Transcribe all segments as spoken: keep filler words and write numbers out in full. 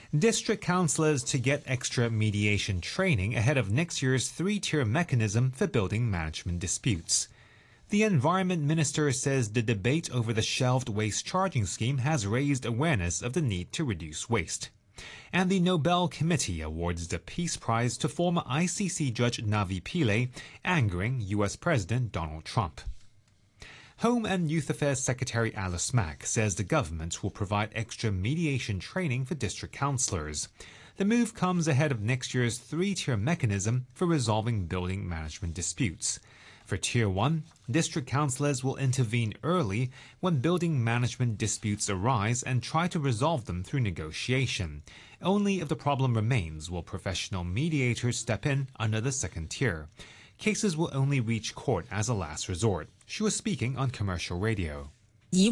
District councillors to get extra mediation training ahead of next year's three-tier mechanism for building management disputes. The Environment Minister says the debate over the shelved waste charging scheme has raised awareness of the need to reduce waste. And the Nobel Committee awards the Peace Prize to former I C C Judge Navi Pillay, angering U S President Donald Trump. Home and Youth Affairs Secretary Alice Mack says the government will provide extra mediation training for district councillors. The move comes ahead of next year's three-tier mechanism for resolving building management disputes. For Tier one, district councillors will intervene early when building management disputes arise and try to resolve them through negotiation. Only if the problem remains will professional mediators step in under the second tier. Cases will only reach court as a last resort. She was speaking on commercial radio. In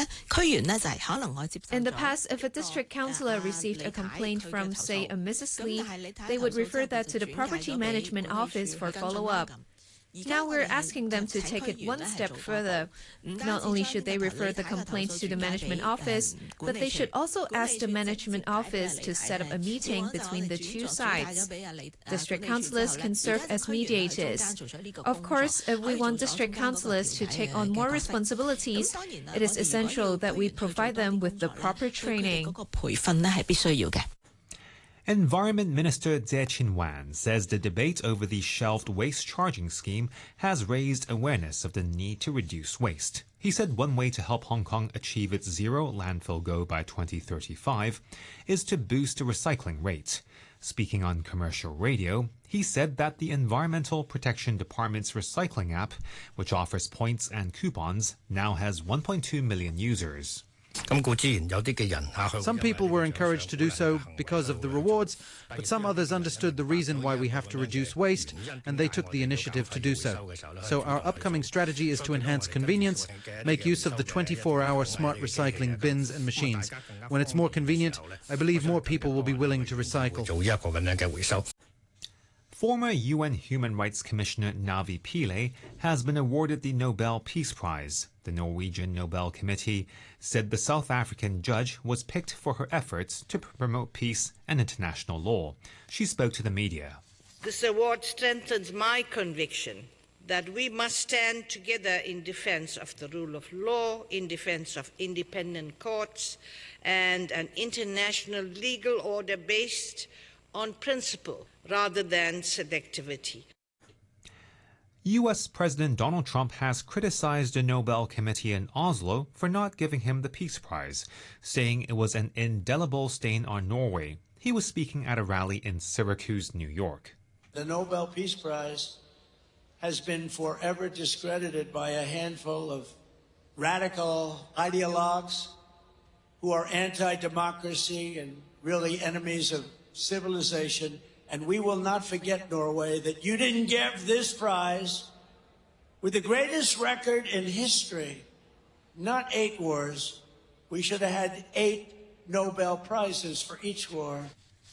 the past, if a district councillor received a complaint from, say, a Missus Lee, they would refer that to the property management office for follow-up. Now we're asking them to take it one step further. Not only should they refer the complaints to the management office, but they should also ask the management office to set up a meeting between the two sides. District councillors can serve as mediators. Of course, if we want district councillors to take on more responsibilities, it is essential that we provide them with the proper training. Environment Minister Tse Chin-wan says the debate over the shelved waste charging scheme has raised awareness of the need to reduce waste. He said one way to help Hong Kong achieve its zero landfill goal by twenty thirty-five is to boost the recycling rate. Speaking on commercial radio, he said that the Environmental Protection Department's recycling app, which offers points and coupons, now has one point two million users. Some people were encouraged to do so because of the rewards, but some others understood the reason why we have to reduce waste, and they took the initiative to do so. So our upcoming strategy is to enhance convenience, make use of the twenty-four hour smart recycling bins and machines. When it's more convenient, I believe more people will be willing to recycle. Former U N Human Rights Commissioner Navi Pillay has been awarded the Nobel Peace Prize. The Norwegian Nobel Committee said the South African judge was picked for her efforts to promote peace and international law. She spoke to the media. This award strengthens my conviction that we must stand together in defense of the rule of law, in defense of independent courts, and an international legal order based on principle rather than selectivity. U S President Donald Trump has criticized the Nobel Committee in Oslo for not giving him the Peace Prize, saying it was an indelible stain on Norway. He was speaking at a rally in Syracuse, New York. The Nobel Peace Prize has been forever discredited by a handful of radical ideologues who are anti-democracy and really enemies of civilization. And we will not forget, Norway, that you didn't give this prize with the greatest record in history, not eight wars. We should have had eight Nobel Prizes for each war.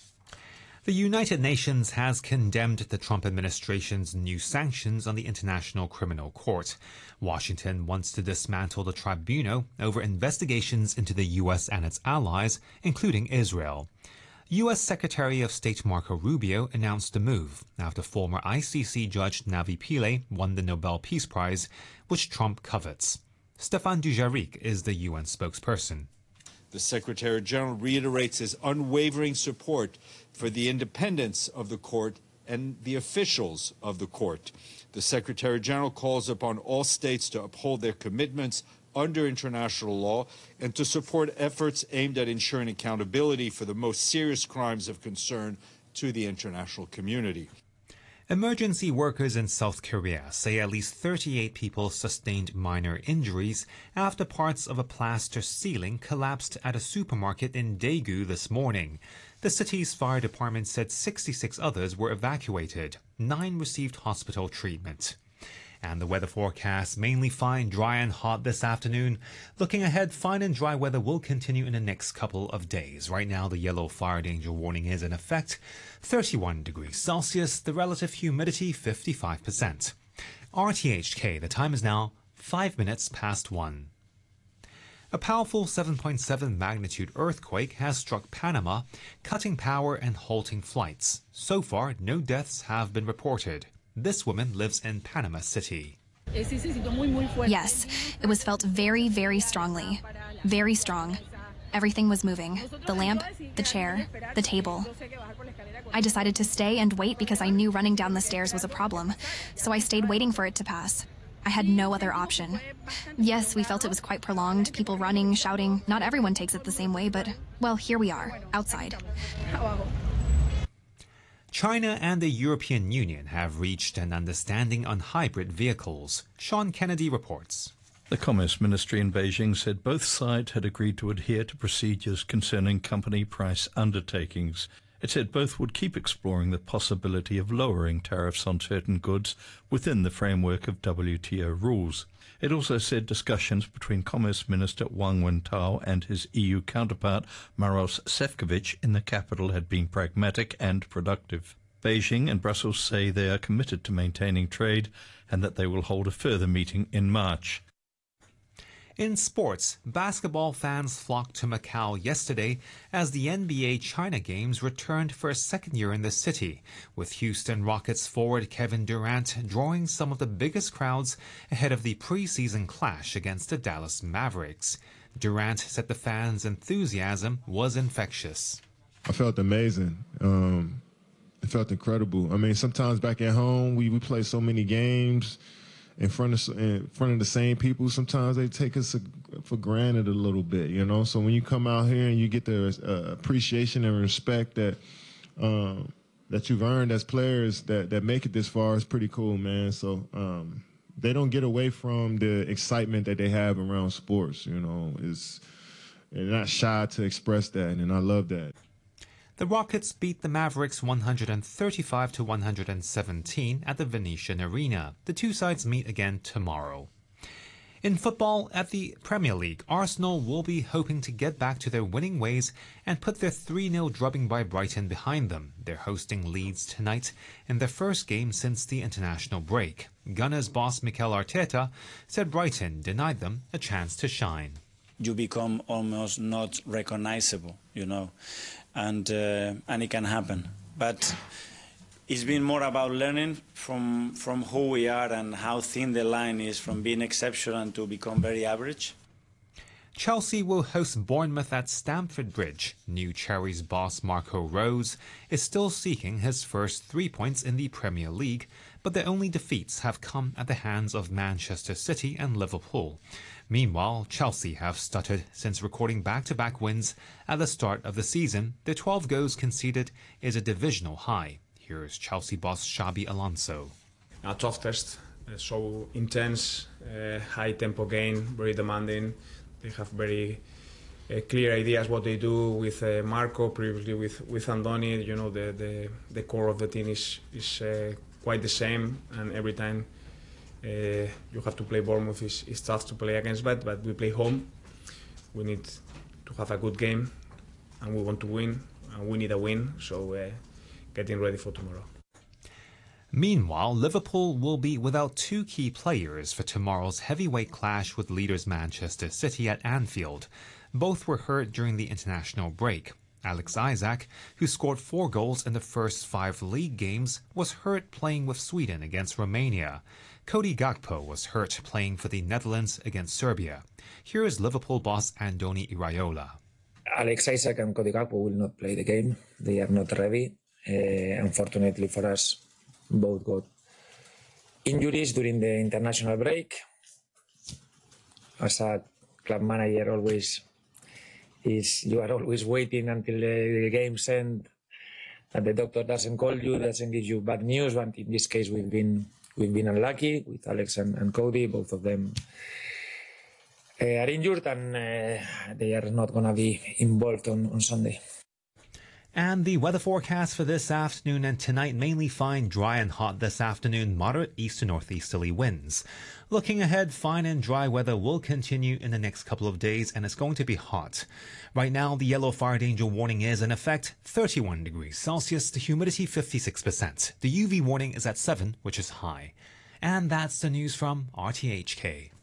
The United Nations has condemned the Trump administration's new sanctions on the International Criminal Court. Washington wants to dismantle the tribunal over investigations into the U S and its allies, including Israel. U S Secretary of State Marco Rubio announced the move after former I C C Judge Navi Pillay won the Nobel Peace Prize, which Trump covets. Stéphane Dujarric is the U N spokesperson. The Secretary General reiterates his unwavering support for the independence of the court and the officials of the court. The Secretary General calls upon all states to uphold their commitments under international law and to support efforts aimed at ensuring accountability for the most serious crimes of concern to the international community. Emergency workers in South Korea say at least thirty-eight people sustained minor injuries after parts of a plaster ceiling collapsed at a supermarket in Daegu this morning. The city's fire department said sixty-six others were evacuated. Nine received hospital treatment. And the weather forecast, mainly fine, dry and hot this afternoon. Looking ahead, fine and dry weather will continue in the next couple of days. Right now, the yellow fire danger warning is in effect. thirty-one degrees Celsius, the relative humidity fifty-five percent. R T H K, the time is now five minutes past one. A powerful seven point seven magnitude earthquake has struck Panama, cutting power and halting flights. So far, no deaths have been reported. This woman lives in Panama City. Yes, it was felt very, very strongly. Very strong. Everything was moving. The lamp, the chair, the table. I decided to stay and wait because I knew running down the stairs was a problem. So I stayed waiting for it to pass. I had no other option. Yes, we felt it was quite prolonged, people running, shouting. Not everyone takes it the same way, but, well, here we are, outside. China and the European Union have reached an understanding on hybrid vehicles. Sean Kennedy reports. The Commerce Ministry in Beijing said both sides had agreed to adhere to procedures concerning company price undertakings. It said both would keep exploring the possibility of lowering tariffs on certain goods within the framework of W T O rules. It also said discussions between Commerce Minister Wang Wentao and his E U counterpart Maros Sefcovic in the capital had been pragmatic and productive. Beijing and Brussels say they are committed to maintaining trade and that they will hold a further meeting in March. In sports, basketball fans flocked to Macau yesterday as the N B A China Games returned for a second year in the city, with Houston Rockets forward Kevin Durant drawing some of the biggest crowds ahead of the preseason clash against the Dallas Mavericks. Durant said the fans' enthusiasm was infectious. I felt amazing. Um, it felt incredible. I mean, sometimes back at home, we, we play so many games in front of in front of the same people. Sometimes they take us for granted a little bit, you know. So when you come out here and you get the uh, appreciation and respect that um, that you've earned as players that that make it this far, it's pretty cool, man. So um, they don't get away from the excitement that they have around sports, you know. It's they're not shy to express that, and I love that. The Rockets beat the Mavericks one thirty-five to one seventeen at the Venetian Arena. The two sides meet again tomorrow. In football, at the Premier League, Arsenal will be hoping to get back to their winning ways and put their three nil drubbing by Brighton behind them. They're hosting Leeds tonight in their first game since the international break. Gunners boss Mikel Arteta said Brighton denied them a chance to shine. You become almost not recognizable, you know. And uh, and it can happen, but it's been more about learning from from who we are and how thin the line is from being exceptional to become very average. Chelsea will host Bournemouth at Stamford Bridge. New Cherries boss Marco Rose is still seeking his first three points in the Premier League, but their only defeats have come at the hands of Manchester City and Liverpool. Meanwhile, Chelsea have stuttered since recording back-to-back wins at the start of the season. Their twelve goals conceded is a divisional high. Here's Chelsea boss Xabi Alonso. A tough test, uh, so intense, uh, high-tempo game, very demanding. They have very uh, clear ideas what they do with uh, Marco, previously with, with Andoni. You know, the, the, the core of the team is, is uh, quite the same, and every time Uh, you have to play Bournemouth. It's, it's tough to play against that, but we play home. We need to have a good game, and we want to win, and we need a win, so uh, getting ready for tomorrow. Meanwhile, Liverpool will be without two key players for tomorrow's heavyweight clash with leaders Manchester City at Anfield. Both were hurt during the international break. Alex Isak, who scored four goals in the first five league games, was hurt playing with Sweden against Romania. Cody Gakpo was hurt playing for the Netherlands against Serbia. Here is Liverpool boss Andoni Iraola. Alex Isak and Cody Gakpo will not play the game. They are not ready. Uh, unfortunately for us, both got injuries during the international break. As a club manager, always is you are always waiting until the, the games end, and the doctor doesn't call you, doesn't give you bad news. But in this case, we've been we've been unlucky with Alex and, and Cody. Both of them uh, are injured, and uh, they are not going to be involved on, on Sunday. And the weather forecast for this afternoon and tonight: mainly fine, dry and hot this afternoon, moderate east to northeasterly winds. Looking ahead, fine and dry weather will continue in the next couple of days, and it's going to be hot. Right now, the yellow fire danger warning is in effect, thirty-one degrees Celsius, the humidity fifty-six percent. The U V warning is at seven, which is high. And that's the news from R T H K.